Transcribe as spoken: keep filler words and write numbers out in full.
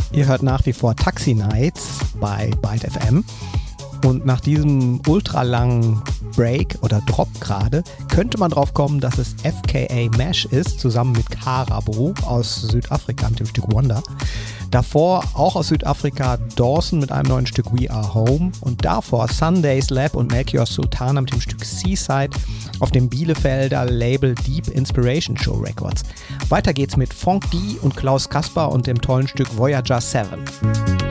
Ihr hört nach wie vor Taxi Nights bei Byte F M. Und nach diesem ultralangen Break oder Drop gerade, könnte man drauf kommen, dass es F K A Mesh ist, zusammen mit Karabo aus Südafrika mit dem Stück Wonder. Davor auch aus Südafrika Dawson mit einem neuen Stück We Are Home und davor Sundays Lab und Melchior Sultana mit dem Stück Seaside auf dem Bielefelder Label Deep Inspiration Show Records. Weiter geht's mit Funk D und Klaus Kasper und dem tollen Stück Voyager sieben.